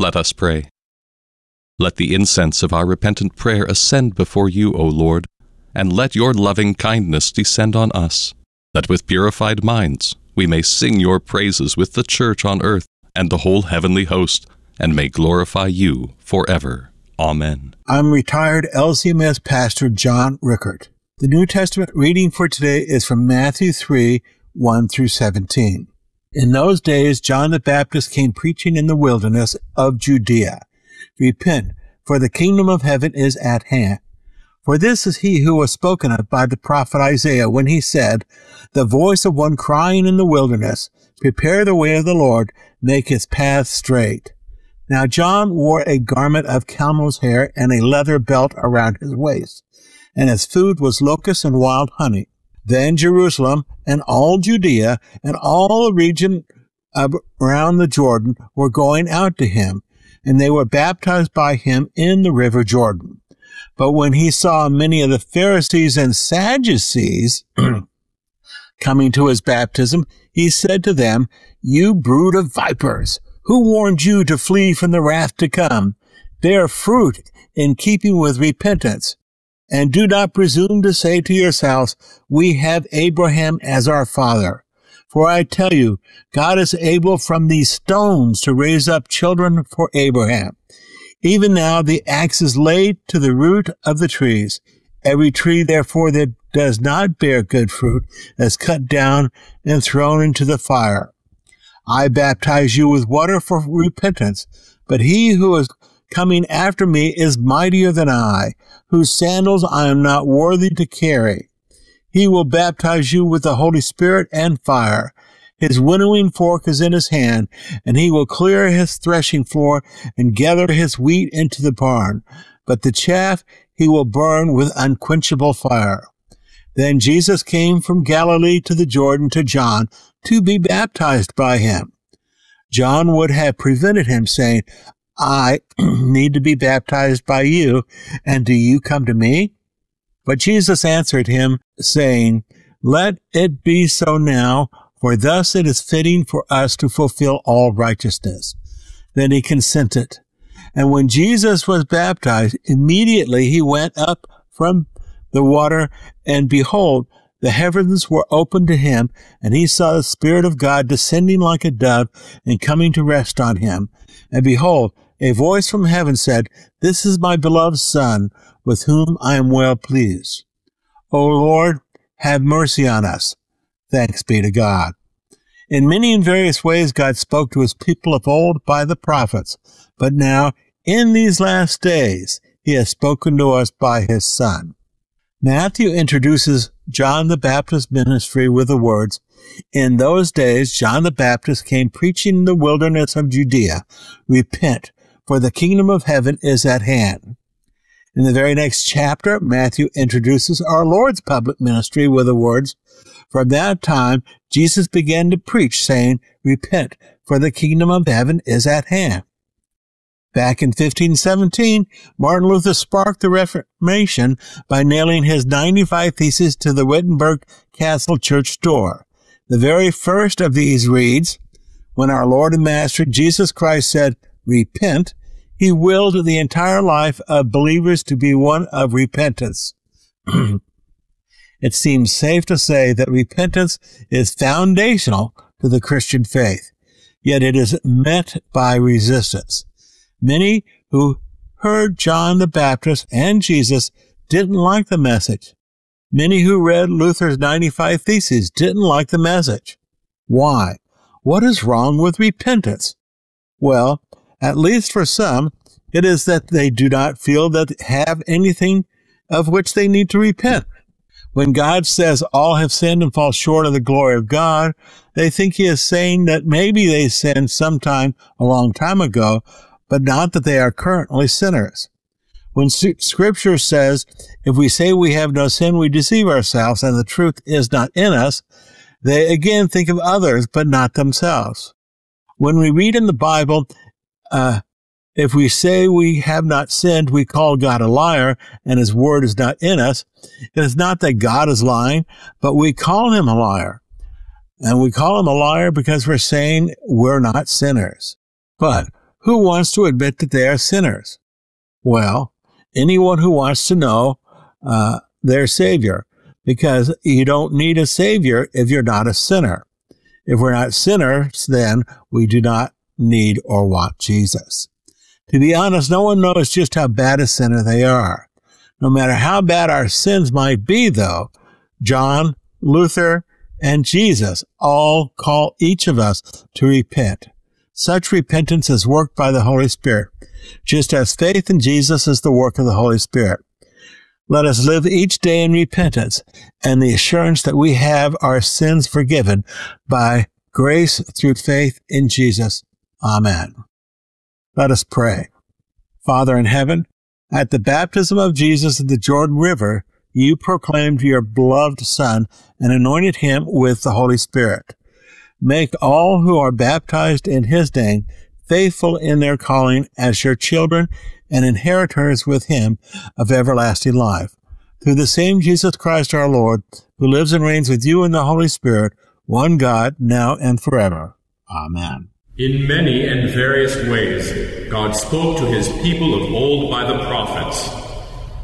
Let us pray. Let the incense of our repentant prayer ascend before you, O Lord, and let your loving kindness descend on us, that with purified minds we may sing your praises with the church on earth and the whole heavenly host, and may glorify you forever. Amen. I'm retired LCMS Pastor John Rickert. The New Testament reading for today is from Matthew 3, 1 through 17. In those days, John the Baptist came preaching in the wilderness of Judea. Repent, for the kingdom of heaven is at hand. For this is he who was spoken of by the prophet Isaiah when he said, the voice of one crying in the wilderness, prepare the way of the Lord, make his path straight. Now John wore a garment of camel's hair and a leather belt around his waist, and his food was locusts and wild honey. Then Jerusalem and all Judea and all the region around the Jordan were going out to him, and they were baptized by him in the river Jordan. But when he saw many of the Pharisees and Sadducees coming to his baptism, he said to them, you brood of vipers, who warned you to flee from the wrath to come? Bear fruit in keeping with repentance. And do not presume to say to yourselves, we have Abraham as our father. For I tell you, God is able from these stones to raise up children for Abraham. Even now the axe is laid to the root of the trees. Every tree, therefore, that does not bear good fruit is cut down and thrown into the fire. I baptize you with water for repentance, but he who is coming after me is mightier than I, whose sandals I am not worthy to carry. He will baptize you with the Holy Spirit and fire. His winnowing fork is in his hand, and he will clear his threshing floor and gather his wheat into the barn. But the chaff he will burn with unquenchable fire. Then Jesus came from Galilee to the Jordan to John to be baptized by him. John would have prevented him, saying, I need to be baptized by you, and do you come to me? But Jesus answered him, saying, let it be so now, for thus it is fitting for us to fulfill all righteousness. Then he consented. And when Jesus was baptized, immediately he went up from the water, and behold, the heavens were opened to him, and he saw the Spirit of God descending like a dove and coming to rest on him. And behold, a voice from heaven said, this is my beloved Son, with whom I am well pleased. O Lord, have mercy on us. Thanks be to God. In many and various ways God spoke to his people of old by the prophets, but now, in these last days, he has spoken to us by his Son. Matthew introduces John the Baptist's ministry with the words, in those days John the Baptist came preaching in the wilderness of Judea, repent, for the kingdom of heaven is at hand. In the very next chapter, Matthew introduces our Lord's public ministry with the words, from that time Jesus began to preach, saying, repent, for the kingdom of heaven is at hand. Back in 1517, Martin Luther sparked the Reformation by nailing his 95 Theses to the Wittenberg Castle church door. The very first of these reads, when our Lord and Master Jesus Christ said, repent, he willed the entire life of believers to be one of repentance. It seems safe to say that repentance is foundational to the Christian faith, yet it is met by resistance. Many who heard John the Baptist and Jesus didn't like the message. Many who read Luther's 95 Theses didn't like the message. Why? What is wrong with repentance? Well, at least for some, it is that they do not feel that they have anything of which they need to repent. When God says all have sinned and fall short of the glory of God, they think he is saying that maybe they sinned sometime a long time ago, but not that they are currently sinners. When Scripture says, if we say we have no sin, we deceive ourselves, and the truth is not in us, they again think of others, but not themselves. When we read in the Bible, if we say we have not sinned, we call God a liar, and his word is not in us. It is not that God is lying, but we call him a liar. And we call him a liar because we're saying we're not sinners. But Who wants to admit that they are sinners? Well, anyone who wants to know their Savior, because you don't need a Savior if you're not a sinner. If we're not sinners, then we do not need or want Jesus. To be honest, no one knows just how bad a sinner they are. No matter how bad our sins might be, though, John, Luther, and Jesus all call each of us to repent. Such repentance is worked by the Holy Spirit, just as faith in Jesus is the work of the Holy Spirit. Let us live each day in repentance and the assurance that we have our sins forgiven by grace through faith in Jesus. Amen. Let us pray. Father in heaven, at the baptism of Jesus at the Jordan River, you proclaimed your beloved Son and anointed him with the Holy Spirit. Make all who are baptized in his name faithful in their calling as your children and inheritors with him of everlasting life. Through the same Jesus Christ our Lord, who lives and reigns with you in the Holy Spirit, one God, now and forever. Amen. In many and various ways, God spoke to his people of old by the prophets.